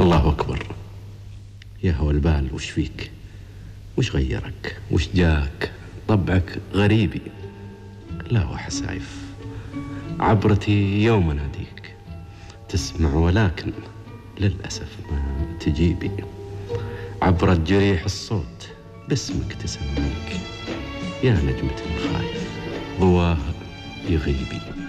الله أكبر. يا هو البال، وش فيك؟ وش غيرك؟ وش جاك؟ طبعك غريبي. لا وحسايف، عبرتي يوم أناديك تسمع، ولكن للأسف ما تجيبي. عبرت جريح الصوت باسمك تسميك، يا نجمة خايف ضواها يغيبي.